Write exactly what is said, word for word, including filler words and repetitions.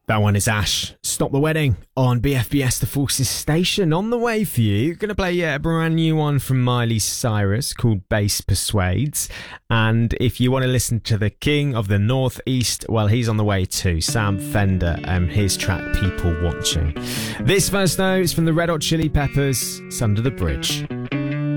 That one is Ash. Stop the Wedding on B F B S The Forces station. On the way for you, going to play a brand new one from Miley Cyrus called Bass Persuades. And if you want to listen to the King of the Northeast, well, he's on the way too. Sam Fender and his track People Watching. This verse, though, is from the Red Hot Chili Peppers, It's Under the Bridge.